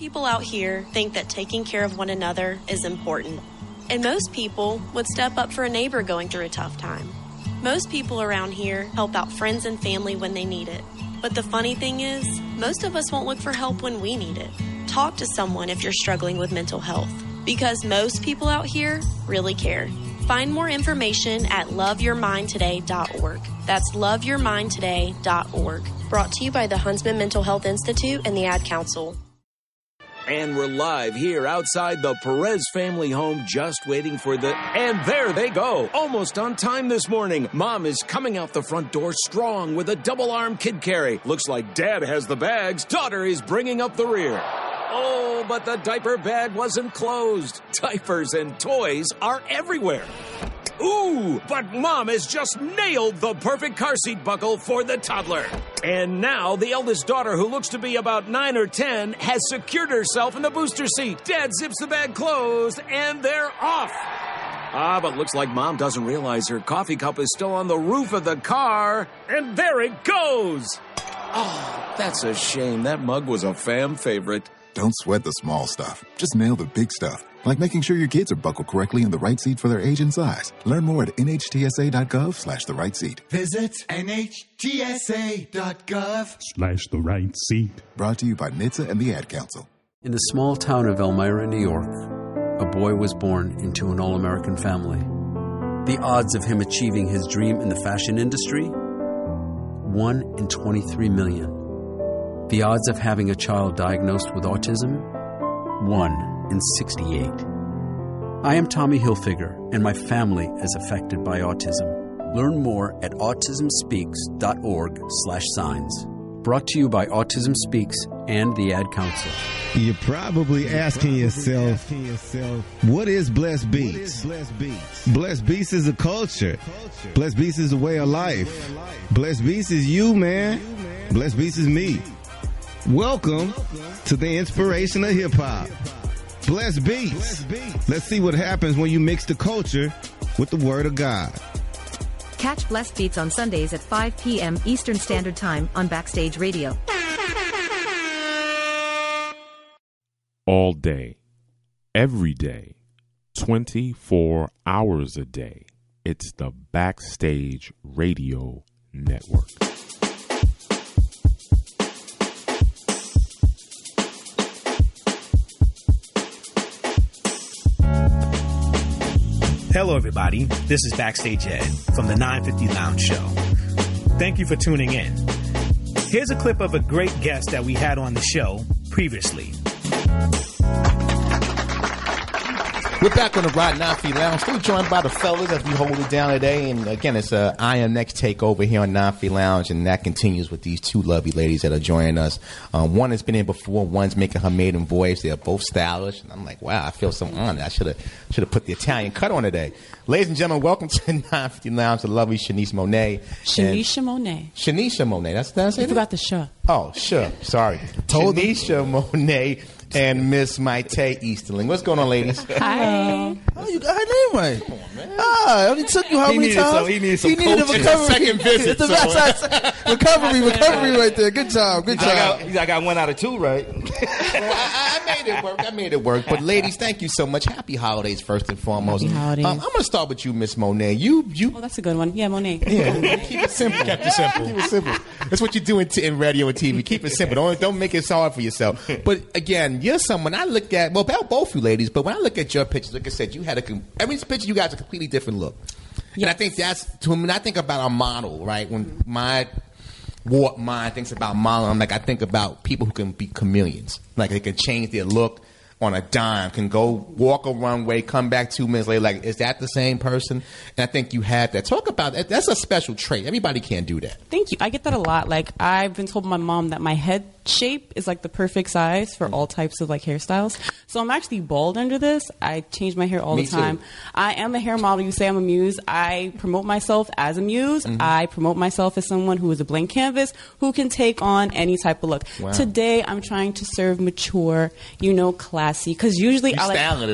People out here think that taking care of one another is important. And most people would step up for a neighbor going through a tough time. Most people around here help out friends and family when they need it. But the funny thing is, most of us won't look for help when we need it. Talk to someone if you're struggling with mental health, because most people out here really care. Find more information at loveyourmindtoday.org. That's loveyourmindtoday.org. Brought to you by the Huntsman Mental Health Institute and the Ad Council. And we're live here outside the Perez family home, just waiting for the... And there they go, almost on time this morning. Mom is coming out the front door strong with a double-arm kid carry. Looks like Dad has the bags. Daughter is bringing up the rear. Oh, but the diaper bag wasn't closed. Diapers and toys are everywhere. Ooh, but Mom has just nailed the perfect car seat buckle for the toddler. And now the eldest daughter, who looks to be about 9 or 10, has secured herself in the booster seat. Dad zips the bag closed, and they're off. But looks like Mom doesn't realize her coffee cup is still on the roof of the car. And there it goes. Oh, that's a shame. That mug was a fam favorite. Don't sweat the small stuff. Just nail the big stuff. Like making sure your kids are buckled correctly in the right seat for their age and size. Learn more at nhtsa.gov/the right seat. Visit nhtsa.gov/the right seat. Brought to you by NHTSA and the Ad Council. In the small town of Elmira, New York, a boy was born into an all-American family. The odds of him achieving his dream in the fashion industry? 1 in 23 million. The odds of having a child diagnosed with autism? 1 in 68. I am Tommy Hilfiger, and my family is affected by autism. Learn more at autismspeaks.org/signs. Brought to you by Autism Speaks and the Ad Council. You're probably asking yourself, what is Blessed Beats? Blessed Beats is a culture. Blessed Beats is a way of life. Blessed Beats is you, man. Blessed Beats is me. Welcome to the inspiration of hip-hop. Blessed Beats. Let's see what happens when you mix the culture with the Word of God. Catch Blessed Beats on Sundays at 5 p.m. Eastern Standard Time on Backstage Radio. All day, every day, 24 hours a day. It's the Backstage Radio Network. Hello, everybody. This is Backstage Ed from the 950 Lounge Show. Thank you for tuning in. Here's a clip of a great guest that we had on the show previously. We're back on the Rod 950 Lounge, still joined by the fellas as we hold it down today. And again, it's a I Am Next takeover here on 950 Lounge, and that continues with these two lovely ladies that are joining us. One has been in before, one's making her maiden voice. They're both stylish, and I'm like, wow, I feel so honored. I should have put the Italian cut on today. Ladies and gentlemen, welcome to 950 Lounge, the lovely Shanice Monet. Shanisha Monet. Shanisha Monet. That's it. You forgot the sh. Oh, sure. Sorry. Shanisha Monet and Miss Maite Easterling. What's going on, ladies? Hi. Oh, you got her name right. Come on, man. It only took you how many times? He needed some coaching. Second visit. It's recovery right there. Good job. I got 1 out of 2 right. I made it work. But ladies, thank you so much. Happy holidays, first and foremost. Happy holidays. I'm going to start with you, Miss Monet. You. Oh, that's a good one. Yeah, Monet. Yeah, keep it simple. Kept it simple. Keep it simple. That's what you do in radio and TV. Keep it simple. Don't make it so hard for yourself. But again, you're someone I look at. Well, about both you ladies. But when I look at your pictures, like I said, you had every picture you got a completely different look. Yes. And I think that's when I think about a model, right? When my warped mind thinks about modeling, I think about people who can be chameleons. Like they can change their look on a dime, can go walk a runway, come back 2 minutes later. Like, is that the same person? And I think you had that. Talk about that. That's a special trait. Everybody can't do that. Thank you. I get that a lot. Like, I've been told by my mom that my head shape is like the perfect size for all types of like hairstyles. So I'm actually bald under this. I change my hair all the time. Too. I am a hair model. You say I'm a muse. I promote myself as a muse. Mm-hmm. I promote myself as someone who is a blank canvas who can take on any type of look. Wow. Today I'm trying to serve mature, classy. Because usually I like styling today.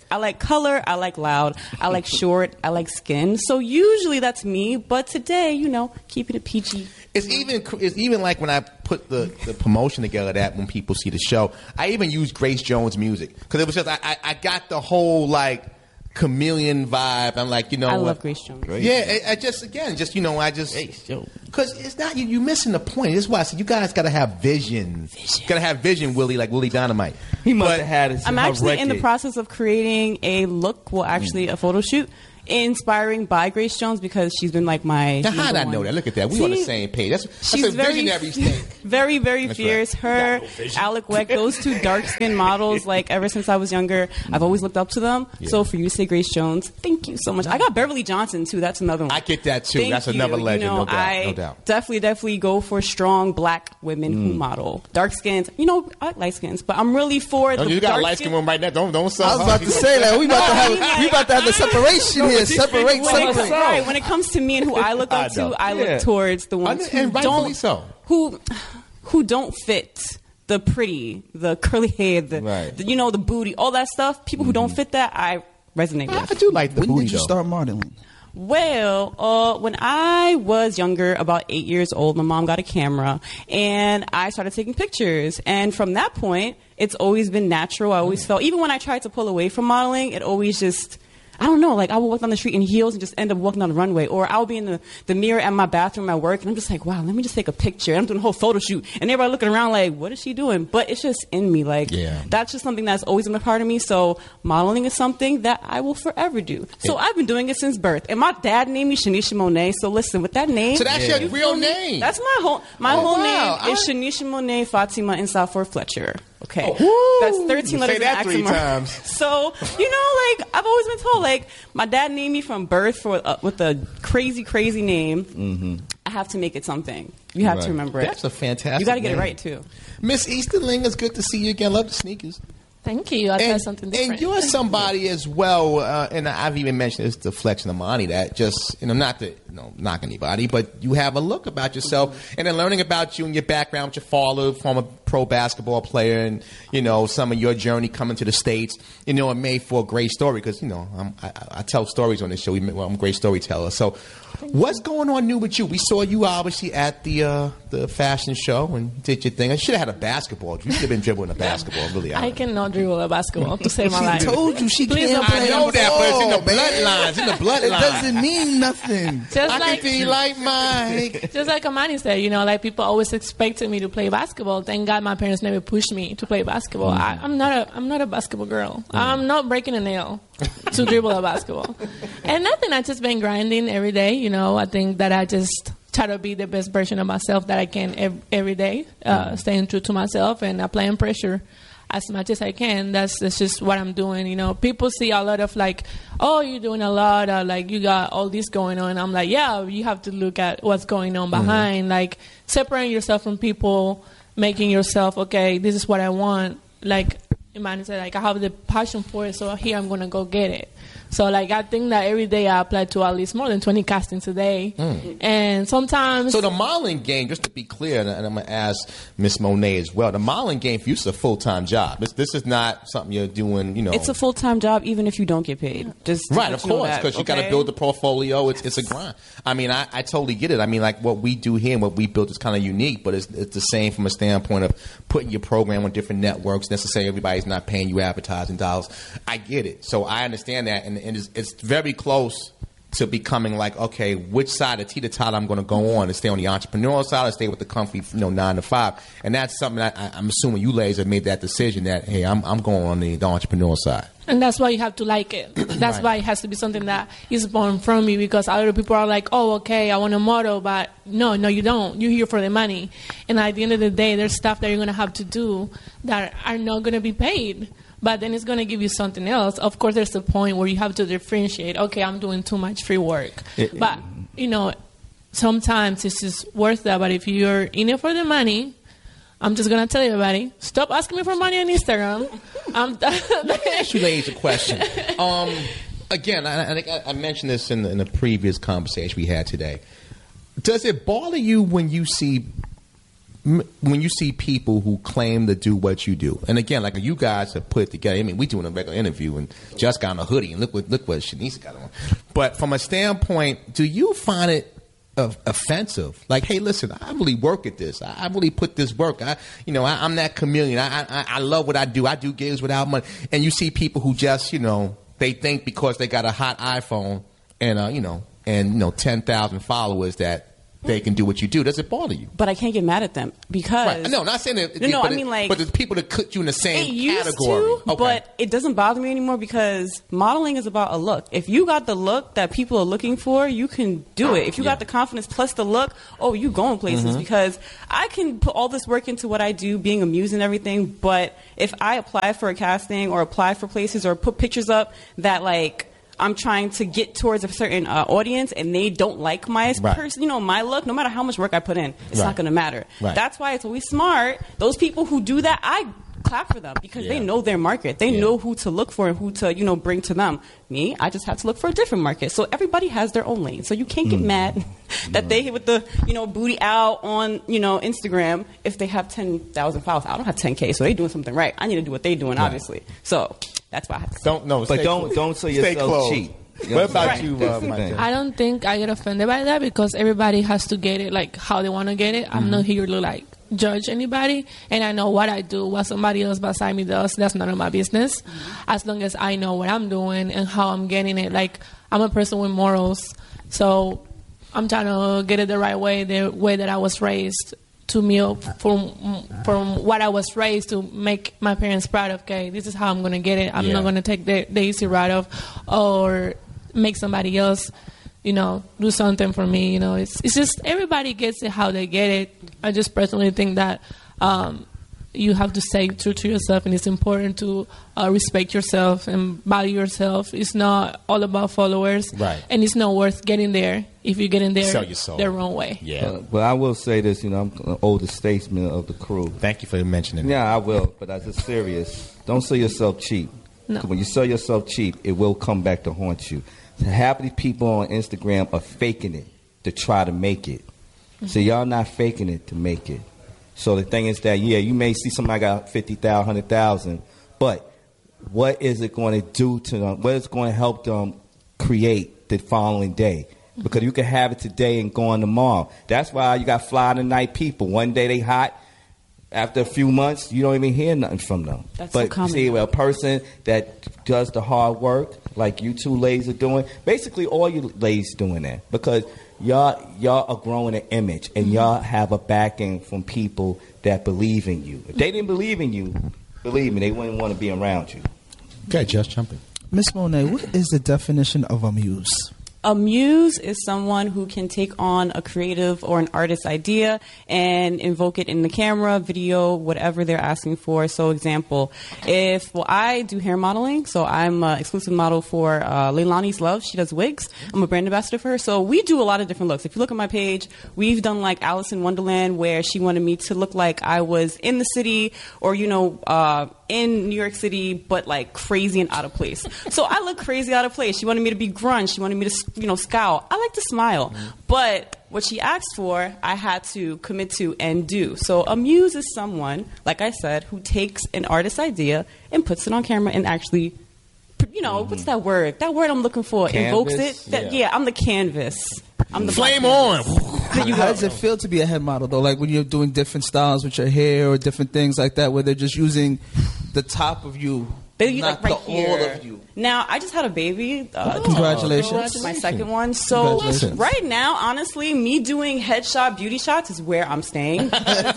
I like color, I like loud, I like short, I like skin. So usually that's me, but today, you know, keeping it PG. It's even like when I put the promotion together that when people see the show, I even use Grace Jones music because it was just I got the whole like chameleon vibe. I'm like, you know, I love Grace Jones. Yeah, I just you know, because it's not you missing the point. This is why I said you guys got to have vision. Got to have vision, Willie, like Willie Dynamite. He must have had his. I'm actually in the process of creating a look. Well, actually, a photo shoot. Inspiring by Grace Jones because she's been like my. Now, how did I know that? Look at that. We on the same page. That's she's a visionary thing. Very, very fierce. Right. Her, Alec Weck, those two dark-skinned models. Like ever since I was younger, I've always looked up to them. Yeah. So for you to say Grace Jones, thank you so much. I got Beverly Johnson too. That's another one. I get that too. Thank That's you. another legend. You know, no doubt. Definitely go for strong black women who model. Dark skins. You know, I like light skins, but I'm really for the. You got a light skin one right now. Don't. I was about to say that we about to have the separation here. Separate. Right. When it comes to me and who I look up to, I look towards the ones who don't who don't fit the pretty, the curly hair, the you know, the booty, all that stuff. People who don't fit that, I resonate with. I do like the booty. When did you start modeling? Well, when I was younger, about 8 years old, my mom got a camera and I started taking pictures. And from that point, it's always been natural. I always felt, even when I tried to pull away from modeling, it always just, I don't know, like I would walk down the street in heels and just end up walking down the runway. Or I'll be in the mirror at my bathroom at work and I'm just like, wow, let me just take a picture. And I'm doing a whole photo shoot. And everybody looking around like, what is she doing? But it's just in me. Like, that's just something that's always been a part of me. So modeling is something that I will forever do. So I've been doing it since birth. And my dad named me Shanisha Monet. So listen, with that name. So that's your real name? That's my whole name is Shanisha Monet Fatima Insaf Fletcher. Okay. That's 13 letters. Say that 3 times. So, you know, like, I've always been told, like, my dad named me from birth with a crazy, crazy name. Mm-hmm. I have to make it something. You have to remember it. That's a fantastic You got to get name. it right, too. Miss Easterling, it's good to see you again. Love the sneakers. Thank you. I tried something different. And you're somebody as well, and I've even mentioned this to Flex and Amani, that just, you know, not to knock anybody, but you have a look about yourself. And then learning about you and your background with your father, former pro basketball player, and, you know, some of your journey coming to the States, you know, it made for a great story because, you know, I tell stories on this show. I'm a great storyteller. So what's going on new with you? We saw you obviously at the fashion show and did your thing. I should have had a basketball. You should have been dribbling a basketball, really. I cannot dribble a basketball to save my life. She told you she Please can't don't play. I know that, but it's in the bloodline. It's in the bloodline. It doesn't mean nothing. Just I like, can be like Mike. Just like Amani said, you know, like people always expected me to play basketball. Thank God my parents never pushed me to play basketball. I'm not a basketball girl. I'm not breaking a nail to dribble a basketball. And nothing. I just been grinding every day. You know, I think that I just try to be the best version of myself that I can every day, staying true to myself and applying pressure as much as I can. That's just what I'm doing. You know, people see a lot of like, oh, you're doing a lot, or like you got all this going on. I'm like, yeah, you have to look at what's going on behind, like separating yourself from people, making yourself, okay, this is what I want. Like Imani said, like I have the passion for it, so here I'm gonna go get it. So, like, I think that every day I apply to at least more than 20 castings a day. And sometimes... So the modeling game, just to be clear, and I'm going to ask Miss Monet as well, the modeling game for you is a full-time job. This is not something you're doing, you know... It's a full-time job even if you don't get paid. Right, of course, because you got to build the portfolio. It's a grind. I mean, I totally get it. I mean, like, what we do here and what we build is kind of unique, but it's the same from a standpoint of putting your program on different networks. Necessarily, everybody's not paying you advertising dollars. I get it. So I understand that, and it's very close to becoming like, okay, which side of teeter-totter I'm going to go on and stay on the entrepreneurial side or stay with the comfy, 9 to 5. And that's something that I'm assuming you ladies have made that decision that, hey, I'm going on the entrepreneurial side. And that's why you have to like it. That's why it has to be something that is born from you, because other people are like, oh, okay, I want a model, but no, you don't. You're here for the money. And at the end of the day, there's stuff that you're going to have to do that are not going to be paid. But then it's going to give you something else. Of course, there's a point where you have to differentiate. Okay, I'm doing too much free work. But, you know, sometimes it's just worth that. But if you're in it for the money, I'm just going to tell everybody, stop asking me for money on Instagram. Let me ask you ladies a question. Again, I think I mentioned this in the previous conversation we had today. Does it bother you when you see when you see people who claim to do what you do, and again, like you guys have put it together. I mean, we doing a regular interview, and just got on a hoodie, and look what Shanice got on. But from a standpoint, do you find it offensive? Like, hey, listen, I really work at this. I really put this work. I'm that chameleon. I love what I do. I do gigs without money. And you see people who just, they think because they got a hot iPhone and 10,000 followers that they can do what you do. Does it bother you? But I can't get mad at them because... Right. No, not saying that... But there's people that put you in the same category. Okay. But it doesn't bother me anymore because modeling is about a look. If you got the look that people are looking for, you can do it. If you got the confidence plus the look, you going places. Because I can put all this work into what I do, being a muse and everything, but if I apply for a casting or apply for places or put pictures up that, like... I'm trying to get towards a certain audience and they don't like my person, my look, no matter how much work I put in, it's not going to matter. Right. That's why it's always smart. Those people who do that, I clap for them because they know their market. They know who to look for and who to, bring to them. Me, I just have to look for a different market. So everybody has their own lane. So you can't get mad that they hit with the, booty out on, Instagram if they have 10,000 followers. I don't have 10K, so they're doing something right. I need to do what they're doing, obviously. So that's why I have to say. Don't sell yourself cheap. What about you, Mike? I don't think I get offended by that because everybody has to get it like how they want to get it. I'm not here to like judge anybody, and I know what I do. What somebody else beside me does, that's none of my business. As long as I know what I'm doing and how I'm getting it. Like, I'm a person with morals, so I'm trying to get it the right way, the way that I was raised. To me, from what I was raised to make my parents proud of. Okay, this is how I'm gonna get it. I'm not gonna take the easy route of or make somebody else, do something for me. It's just everybody gets it how they get it. I just personally think that you have to stay true to yourself, and it's important to respect yourself and value yourself. It's not all about followers, right? And it's not worth getting there if you get in there the wrong way. Yeah. But I will say this, I'm the oldest statesman of the crew. Thank you for mentioning that. Yeah, I will, but I just serious. Don't sell yourself cheap. No. When you sell yourself cheap, it will come back to haunt you. Half of the people on Instagram are faking it to try to make it. So y'all not faking it to make it. So the thing is that, you may see somebody got 50,000, 100,000, but what is it going to do to them? What is going to help them create the following day? Because you can have it today and go on tomorrow. That's why you got fly-the-night people. One day they hot. After a few months, you don't even hear nothing from them. That's but so common. See, a person that does the hard work, like you two ladies are doing, basically all you ladies doing that, because y'all are growing an image, and y'all have a backing from people that believe in you. If they didn't believe in you, believe me, they wouldn't want to be around you. Okay, just jumping. Miss Monet, what is the definition of a muse? A muse is someone who can take on a creative or an artist's idea and invoke it in the camera, video, whatever they're asking for. So, example, I do hair modeling, so I'm an exclusive model for Leilani's Love. She does wigs. I'm a brand ambassador for her. So we do a lot of different looks. If you look at my page, we've done like Alice in Wonderland, where she wanted me to look like I was in the city or, in New York City, but like crazy and out of place. So I look crazy out of place. She wanted me to be grunge. She wanted me to, scowl. I like to smile. But what she asked for, I had to commit to and do. So a muse is someone, like I said, who takes an artist's idea and puts it on camera and actually, what's that word? That word I'm looking for. Canvas? Invokes it. I'm the canvas. I'm the flame on. How does it feel to be a head model, though? Like when you're doing different styles with your hair or different things like that, where they're just using the top of you, not like the here. all of you. Now, I just had a baby. Congratulations. My second one. So Congratulations. right now, honestly, me doing headshot beauty shots is where I'm staying.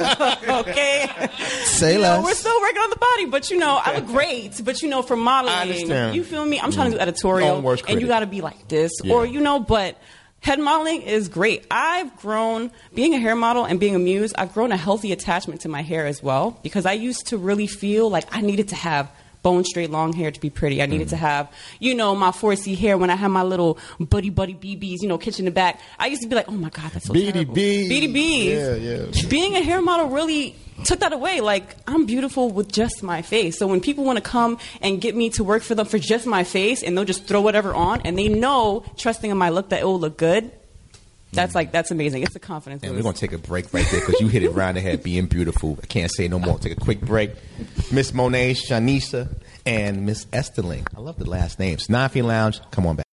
Okay? Say less. We're still working on the body, but I look great. But for modeling, I understand. You feel me? I'm trying to do editorial, and you got to be like this, or but head modeling is great. I've grown, being a hair model and being a muse, I've grown a healthy attachment to my hair as well, because I used to really feel like I needed to have bone straight long hair to be pretty. I needed to have, my 4C hair when I had my little buddy BBs, kitchen in the back. I used to be like, oh my God, that's so terrible. BDBs. Yeah. Being a hair model really took that away. Like, I'm beautiful with just my face. So when people want to come and get me to work for them for just my face, and they'll just throw whatever on, and they know, trusting in my look, that it will look good, That's amazing. It's the confidence. And we're going to take a break right there because you hit it round the head, being beautiful. I can't say no more. Take a quick break. Miss Monet, Shanisa, and Miss Esterling. I love the last names. 950 Lounge. Come on back.